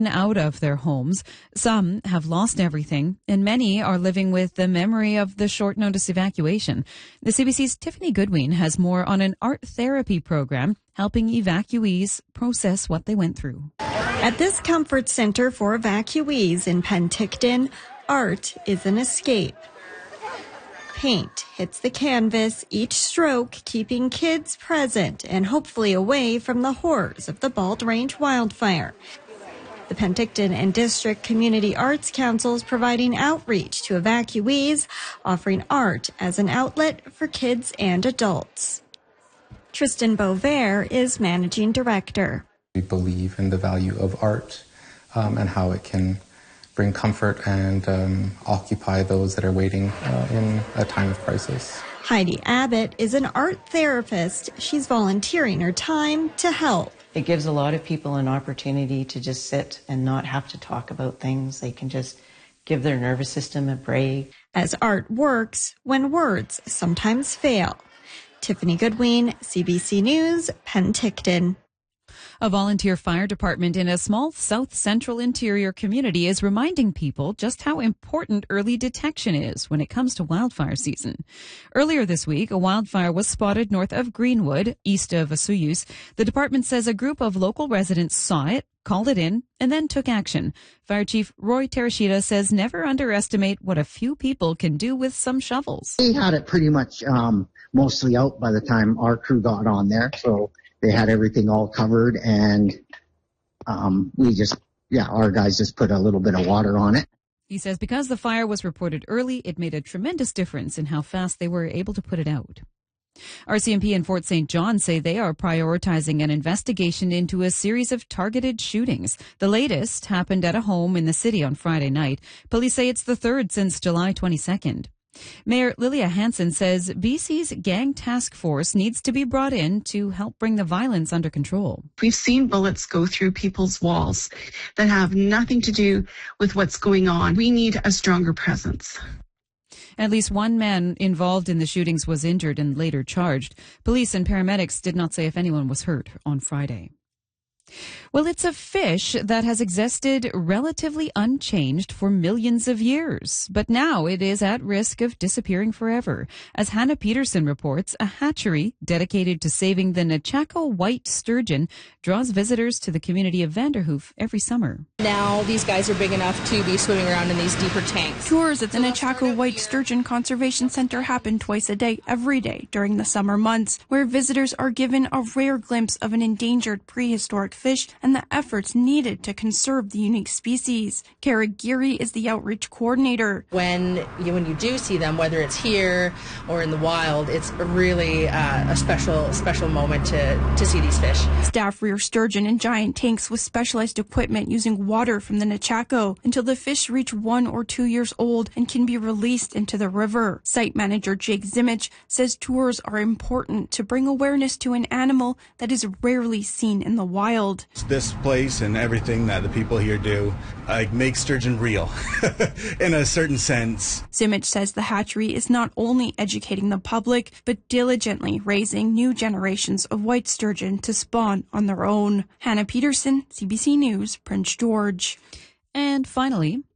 out of their homes. Some have lost everything, and many are living with the memory of the short notice evacuation. The CBC's Tiffany Goodwin has more on an art therapy program helping evacuees process what they went through. At this comfort center for evacuees in Penticton, art is an escape. Paint hits the canvas, each stroke keeping kids present and hopefully away from the horrors of the Bald Range wildfire. The Penticton and District Community Arts Councils providing outreach to evacuees, offering art as an outlet for kids and adults. Tristan Beauvert is managing director. We believe in the value of art and how it can bring comfort and occupy those that are waiting in a time of crisis. Heidi Abbott is an art therapist. She's volunteering her time to help. It gives a lot of people an opportunity to just sit and not have to talk about things. They can just give their nervous system a break. As art works when words sometimes fail. Tiffany Goodwin, CBC News, Penticton. A volunteer fire department in a small south central interior community is reminding people just how important early detection is when it comes to wildfire season. Earlier this week, a wildfire was spotted north of Greenwood, east of Vesuvius. The department says a group of local residents saw it, called it in, and then took action. Fire Chief Roy Terashita says never underestimate what a few people can do with some shovels. We had it pretty much mostly out by the time our crew got on there, so they had everything all covered, and our guys just put a little bit of water on it. He says because the fire was reported early, it made a tremendous difference in how fast they were able to put it out. RCMP in Fort St. John say they are prioritizing an investigation into a series of targeted shootings. The latest happened at a home in the city on Friday night. Police say it's the third since July 22nd. Mayor Lilia Hansen says BC's gang task force needs to be brought in to help bring the violence under control. We've seen bullets go through people's walls that have nothing to do with what's going on. We need a stronger presence. At least one man involved in the shootings was injured and later charged. Police and paramedics did not say if anyone was hurt on Friday. Well, it's a fish that has existed relatively unchanged for millions of years, but now it is at risk of disappearing forever. As Hannah Peterson reports, a hatchery dedicated to saving the Nechako white sturgeon draws visitors to the community of Vanderhoof every summer. Now these guys are big enough to be swimming around in these deeper tanks. Tours at the Nechako White Sturgeon Conservation Center happen twice a day, every day during the summer months, where visitors are given a rare glimpse of an endangered prehistoric fish and the efforts needed to conserve the unique species. Kara Geary is the outreach coordinator. When you do see them, whether it's here or in the wild, it's really a special moment to see these fish. Staff rear sturgeon in giant tanks with specialized equipment using water from the Nechako until the fish reach 1 or 2 years old and can be released into the river. Site manager Jake Zimmich says tours are important to bring awareness to an animal that is rarely seen in the wild. This place and everything that the people here do make sturgeon real in a certain sense. Zimmich says the hatchery is not only educating the public, but diligently raising new generations of white sturgeon to spawn on their own. Hannah Peterson, CBC News, Prince George. And finally,